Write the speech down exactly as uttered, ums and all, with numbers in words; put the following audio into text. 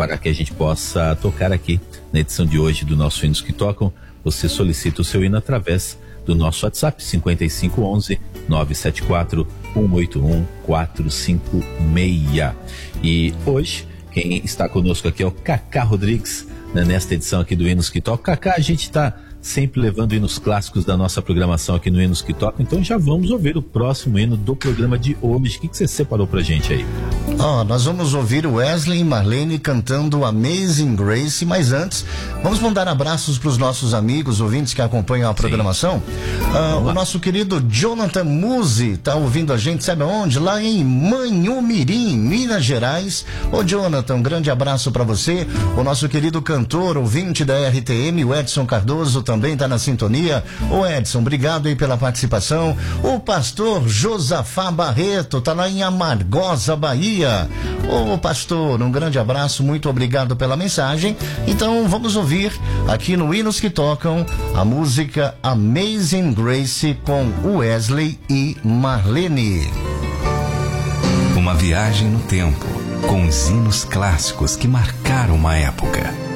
para que a gente possa tocar aqui na edição de hoje do nosso Hinos que Tocam. Você solicita o seu hino através do nosso WhatsApp cinco cinco um um, nove sete quatro, um oito um, quatro cinco seis. E hoje quem está conosco aqui é o Cacá Rodrigues, né, nesta edição aqui do Hinos que Tocam. Cacá, a gente está sempre levando hinos clássicos da nossa programação aqui no Hinos que Tocam, então já vamos ouvir o próximo hino do programa de hoje. O que, que você separou pra gente aí? Oh, nós vamos ouvir o Wesley e Marlene cantando Amazing Grace, mas antes, vamos mandar abraços para os nossos amigos, ouvintes que acompanham a programação. Ah, o nosso querido Jonathan Musi tá ouvindo a gente, sabe onde? Lá em Manhumirim, Minas Gerais. Ô Jonathan, um grande abraço para você. O nosso querido cantor, ouvinte da R T M, o Edson Cardoso, também tá na sintonia. Ô Edson, obrigado aí pela participação. O pastor Josafá Barreto tá lá em Amargosa, Bahia. Ô pastor, um grande abraço, muito obrigado pela mensagem. Então vamos ouvir aqui no Hinos que Tocam a música Amazing Grace com Wesley e Marlene. Uma viagem no tempo com os hinos clássicos que marcaram uma época.